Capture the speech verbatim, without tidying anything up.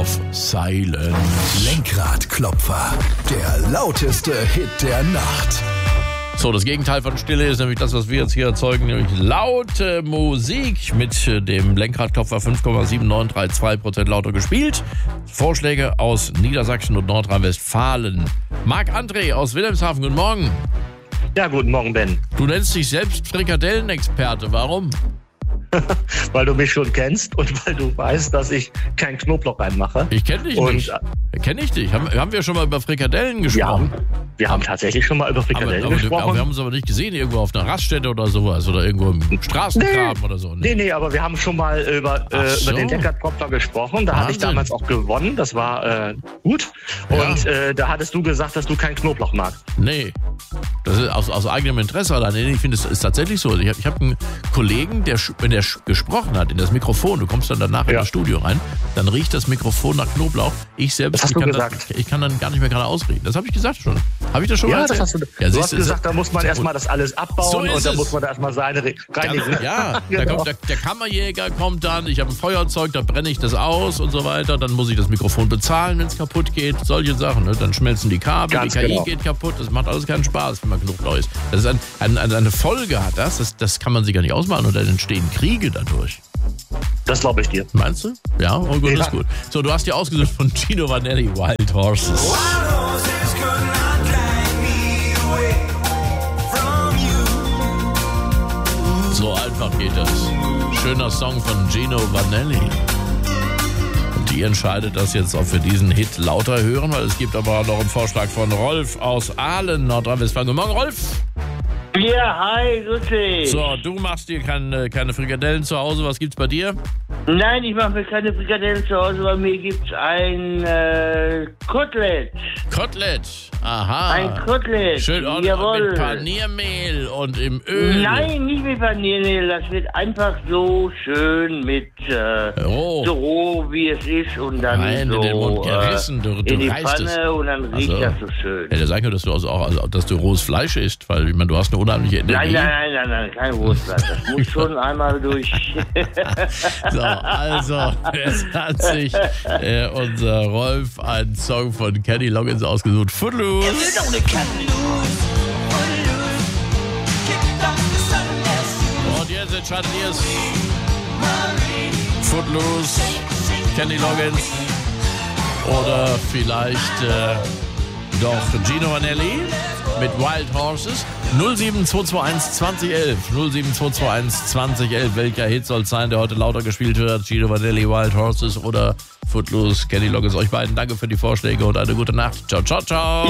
auf Silent. Lenkradklopfer, der lauteste Hit der Nacht. So, das Gegenteil von Stille ist nämlich das, was wir jetzt hier erzeugen, nämlich laute Musik mit dem Lenkradklopfer fünf Komma sieben neun drei zwei Prozent lauter gespielt. Vorschläge aus Niedersachsen und Nordrhein-Westfalen. Marc-André aus Wilhelmshaven, guten Morgen. Ja, guten Morgen, Ben. Du nennst dich selbst Frikadellenexperte, warum? Weil du mich schon kennst und weil du weißt, dass ich keinen Knoblauch reinmache. Ich kenne dich und, nicht. Kenne ich dich? Haben, haben wir schon mal über Frikadellen gesprochen? Ja, wir haben tatsächlich schon mal über Frikadellen aber, aber, gesprochen. Aber wir haben uns aber nicht gesehen, irgendwo auf einer Raststätte oder sowas oder irgendwo im Straßengraben nee, oder so. Nee, nee, aber wir haben schon mal über, äh, so. über den Lenkradklopfer gesprochen. Da Wahnsinn. hatte ich damals auch gewonnen. Das war äh, gut. Ja. Und äh, da hattest du gesagt, dass du keinen Knoblauch magst. Nee. Das ist aus, aus eigenem Interesse allein. Nee, ich finde, es ist tatsächlich so. Ich habe ich hab einen Kollegen, der, wenn der gesprochen hat in das Mikrofon, du kommst dann danach ja. in das Studio rein, dann riecht das Mikrofon nach Knoblauch. Ich selbst das hast ich du kann, gesagt. Das, ich kann dann gar nicht mehr gerade ausreden. Das habe ich gesagt schon. Habe ich das schon ja, mal das erzählt? hast du, ja, du siehst, hast gesagt, da muss man so, erstmal das alles abbauen so und da es. muss man da erstmal seine reinigen. Ja, genau. da kommt der, der Kammerjäger kommt dann, ich habe ein Feuerzeug, da brenne ich das aus und so weiter. Dann muss ich das Mikrofon bezahlen, wenn es kaputt geht. Solche Sachen. Ne? Dann schmelzen die Kabel, Ganz die K I genau. geht kaputt. Das macht alles keinen Spaß, wenn man Knoblauch isst. Das ist ein, ein, eine Folge hat das, das, das kann man sich gar nicht ausmalen und dann entstehen Kriege dadurch. Das glaube ich dir. Meinst du? Ja, oh gut, ja. ist gut. So, du hast dir ausgesucht von Gino Vanelli, Wild Horses. So einfach geht das. Schöner Song von Gino Vanelli. Und ihr entscheidet das jetzt, ob wir diesen Hit lauter hören, weil es gibt aber auch noch einen Vorschlag von Rolf aus Aalen, Nordrhein-Westfalen. Guten Morgen, Rolf. Ja, hi, grüß dich. So, du machst dir keine, keine Frikadellen zu Hause. Was gibt's bei dir? Nein, ich mache mir keine Frikadellen zu Hause. Bei mir gibt's ein äh, Kotelett. Kotelett. Aha. Ein Kotelett. Schön und, Jawohl. und mit Paniermehl und im Öl. Nein, nicht mit Paniermehl. Das wird einfach so schön mit äh, roh. so roh, wie es ist und dann Nein, so in den Mund gerissen. Du, du in die reißt Pfanne es. und dann riecht Also, das so schön. Hätte sagen können, dass du also auch, also, dass du rohes Fleisch isst, weil ich meine, du hast eine unheimliche Energie. Nein, nein, nein, nein, nein, kein rohes Fleisch. Das muss schon einmal durch. So, also, jetzt hat sich äh, unser Rolf einen Song von Kenny Loggins ausgesucht. Footloose. Und jetzt entscheidet ihr es. Footloose, Kenny Loggins oder vielleicht äh, doch Gino Vanelli mit Wild Horses. null sieben zwei zwei eins zwanzig elf. null sieben zwei zwei eins zwanzig elf. Welcher Hit soll es sein, der heute lauter gespielt wird? Gino Vanelli, Wild Horses oder Footloose, Kenny Loggins. Euch beiden danke für die Vorschläge und eine gute Nacht. Ciao, ciao, ciao.